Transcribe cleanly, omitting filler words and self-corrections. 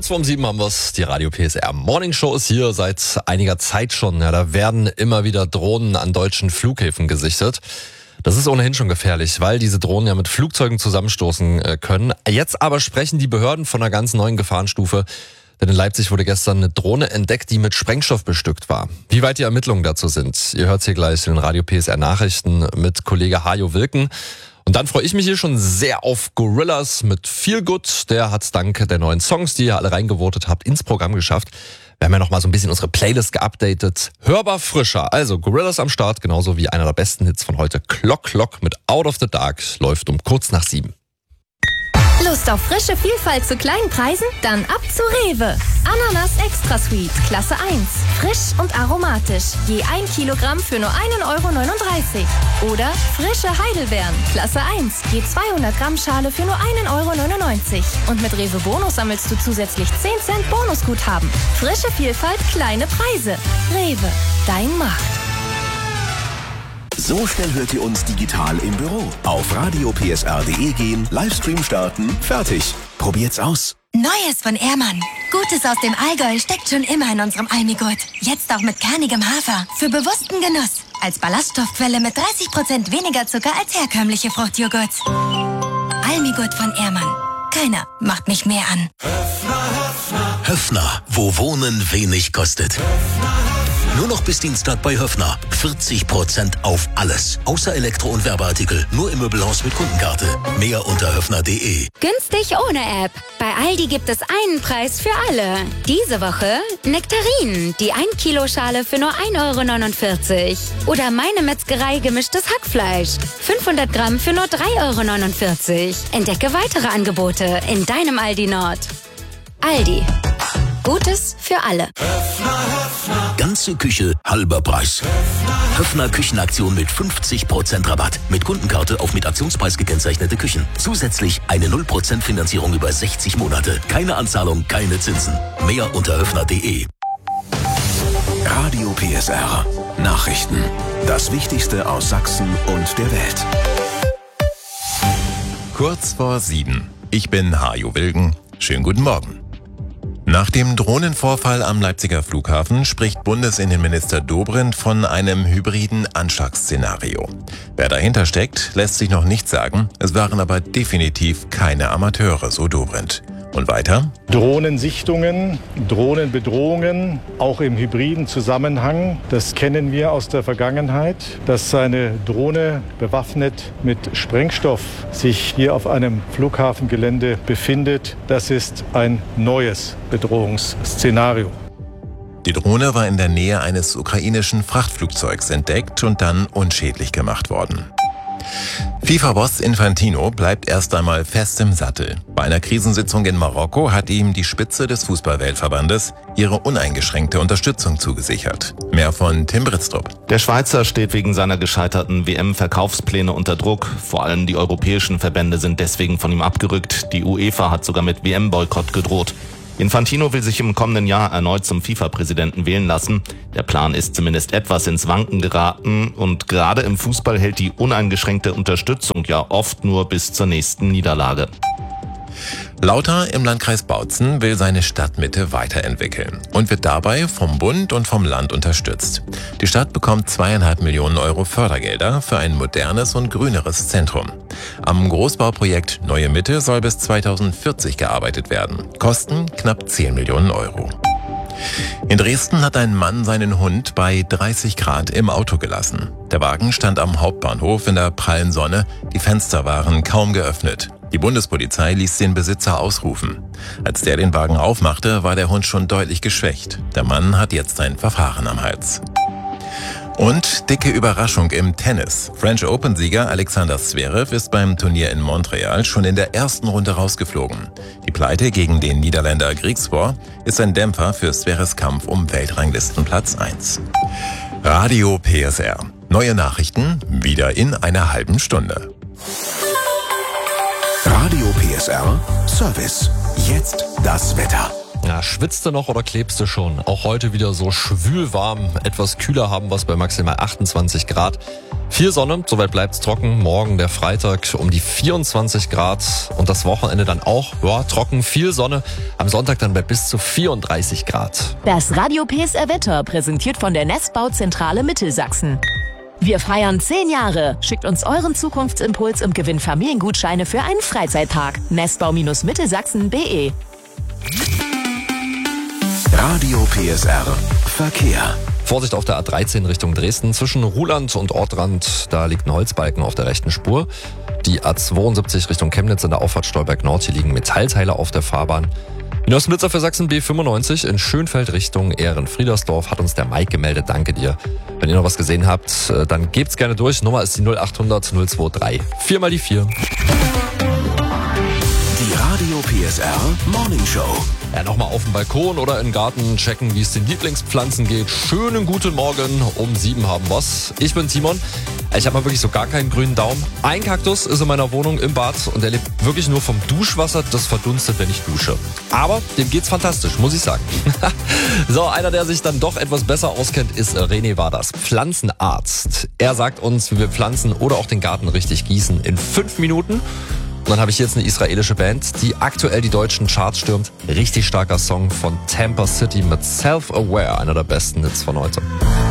Kurz vorm 7 haben wir's. Die Radio PSR Morning Show ist hier seit einiger Zeit schon. Ja, da werden immer wieder Drohnen an deutschen Flughäfen gesichtet. Das ist ohnehin schon gefährlich, weil diese Drohnen ja mit Flugzeugen zusammenstoßen können. Jetzt aber sprechen die Behörden von einer ganz neuen Gefahrenstufe. Denn in Leipzig wurde gestern eine Drohne entdeckt, die mit Sprengstoff bestückt war. Wie weit die Ermittlungen dazu sind, ihr hört's hier gleich in den Radio PSR Nachrichten mit Kollege Hajo Wilken. Und dann freue ich mich hier schon sehr auf Gorillaz mit Feel Good. Der hat's dank der neuen Songs, die ihr alle reingevotet habt, ins Programm geschafft. Wir haben ja noch mal so ein bisschen unsere Playlist geupdatet. Hörbar frischer. Also Gorillaz am Start, genauso wie einer der besten Hits von heute. Clock Clock mit Out of the Dark läuft um kurz nach 7. Lust auf frische Vielfalt zu kleinen Preisen? Dann ab zu Rewe. Ananas Extra Sweet, Klasse 1. Frisch und aromatisch. Je 1 Kilogramm für nur 1,39 €. Oder frische Heidelbeeren, Klasse 1. Je 200 Gramm Schale für nur 1,99 €. Und mit Rewe Bonus sammelst du zusätzlich 10 Cent Bonusguthaben. Frische Vielfalt, kleine Preise. Rewe, dein Markt. So schnell hört ihr uns digital im Büro. Auf radiopsr.de gehen, Livestream starten, fertig. Probiert's aus. Neues von Ehrmann. Gutes aus dem Allgäu steckt schon immer in unserem Almigurt. Jetzt auch mit kernigem Hafer. Für bewussten Genuss. Als Ballaststoffquelle mit 30% weniger Zucker als herkömmliche Fruchtjoghurts. Almigurt von Ehrmann. Keiner macht mich mehr an. Höffner, wo Wohnen wenig kostet. Nur noch bis Dienstag bei Höffner. 40% auf alles. Außer Elektro- und Werbeartikel. Nur im Möbelhaus mit Kundenkarte. Mehr unter höffner.de. Günstig ohne App. Bei Aldi gibt es einen Preis für alle. Diese Woche Nektarinen. Die 1 Kilo Schale für nur 1,49 €. Oder meine Metzgerei gemischtes Hackfleisch. 500 Gramm für nur 3,49 €. Entdecke weitere Angebote in deinem Aldi Nord. Aldi. Gutes für alle. Ganze Küche, halber Preis. Höffner Küchenaktion mit 50% Rabatt. Mit Kundenkarte auf mit Aktionspreis gekennzeichnete Küchen. Zusätzlich eine 0% Finanzierung über 60 Monate. Keine Anzahlung, keine Zinsen. Mehr unter höffner.de. Radio PSR. Nachrichten. Das Wichtigste aus Sachsen und der Welt. Kurz vor 7. Ich bin Hajo Wilken. Schönen guten Morgen. Nach dem Drohnenvorfall am Leipziger Flughafen spricht Bundesinnenminister Dobrindt von einem hybriden Anschlagsszenario. Wer dahinter steckt, lässt sich noch nicht sagen. Es waren aber definitiv keine Amateure, so Dobrindt. Und weiter? Drohnensichtungen, Drohnenbedrohungen, auch im hybriden Zusammenhang, das kennen wir aus der Vergangenheit. Dass eine Drohne bewaffnet mit Sprengstoff sich hier auf einem Flughafengelände befindet, das ist ein neues Bedrohungsszenario. Die Drohne war in der Nähe eines ukrainischen Frachtflugzeugs entdeckt und dann unschädlich gemacht worden. FIFA-Boss Infantino bleibt erst einmal fest im Sattel. Bei einer Krisensitzung in Marokko hat ihm die Spitze des Fußballweltverbandes ihre uneingeschränkte Unterstützung zugesichert. Mehr von Tim Britztrup. Der Schweizer steht wegen seiner gescheiterten WM-Verkaufspläne unter Druck. Vor allem die europäischen Verbände sind deswegen von ihm abgerückt. Die UEFA hat sogar mit WM-Boykott gedroht. Infantino will sich im kommenden Jahr erneut zum FIFA-Präsidenten wählen lassen. Der Plan ist zumindest etwas ins Wanken geraten und gerade im Fußball hält die uneingeschränkte Unterstützung ja oft nur bis zur nächsten Niederlage. Lauter im Landkreis Bautzen will seine Stadtmitte weiterentwickeln und wird dabei vom Bund und vom Land unterstützt. Die Stadt bekommt 2,5 Millionen € Fördergelder für ein modernes und grüneres Zentrum. Am Großbauprojekt Neue Mitte soll bis 2040 gearbeitet werden. Kosten knapp 10 Millionen €. In Dresden hat ein Mann seinen Hund bei 30 Grad im Auto gelassen. Der Wagen stand am Hauptbahnhof in der prallen Sonne, die Fenster waren kaum geöffnet. Die Bundespolizei ließ den Besitzer ausrufen. Als der den Wagen aufmachte, war der Hund schon deutlich geschwächt. Der Mann hat jetzt ein Verfahren am Hals. Und dicke Überraschung im Tennis. French Open-Sieger Alexander Zverev ist beim Turnier in Montreal schon in der ersten Runde rausgeflogen. Die Pleite gegen den Niederländer Griekspoor ist ein Dämpfer für Zverevs Kampf um Weltranglistenplatz 1. Radio PSR. Neue Nachrichten wieder in einer halben Stunde. Radio PSR Service. Jetzt das Wetter. Ja, schwitzt du noch oder klebst du schon? Auch heute wieder so schwül warm, etwas kühler haben wir es bei maximal 28 Grad. Viel Sonne, soweit bleibt's trocken. Morgen der Freitag um die 24 Grad und das Wochenende dann auch trocken, viel Sonne. Am Sonntag dann bei bis zu 34 Grad. Das Radio PSR Wetter präsentiert von der Nestbauzentrale Mittelsachsen. Wir feiern 10 Jahre. Schickt uns euren Zukunftsimpuls und gewinnt Familiengutscheine für einen Freizeittag. Nestbau-mittelsachsen.de. Radio PSR Verkehr. Vorsicht auf der A13 Richtung Dresden. Zwischen Ruhland und Ortrand, da liegt ein Holzbalken auf der rechten Spur. Die A72 Richtung Chemnitz in der Auffahrt Stolberg Nord. Hier liegen Metallteile auf der Fahrbahn. Blitzer für Sachsen B95 in Schönfeld Richtung Ehrenfriedersdorf hat uns der Mike gemeldet. Danke dir. Wenn ihr noch was gesehen habt, dann gebt's gerne durch. Nummer ist die 0800 023. 4 mal die 4. Die Radio PSR Morning Show. Ja, nochmal auf dem Balkon oder im Garten checken, wie es den Lieblingspflanzen geht. Schönen guten Morgen, um 7 haben wir's. Ich bin Timon. Ich habe mal wirklich so gar keinen grünen Daumen. Ein Kaktus ist in meiner Wohnung im Bad und der lebt wirklich nur vom Duschwasser, das verdunstet, wenn ich dusche. Aber dem geht's fantastisch, muss ich sagen. So, einer, der sich dann doch etwas besser auskennt, ist René Waders, Pflanzenarzt. Er sagt uns, wie wir Pflanzen oder auch den Garten richtig gießen in 5 Minuten. Und dann habe ich jetzt eine israelische Band, die aktuell die deutschen Charts stürmt. Richtig starker Song von Tampa City mit Self-Aware, einer der besten Hits von heute.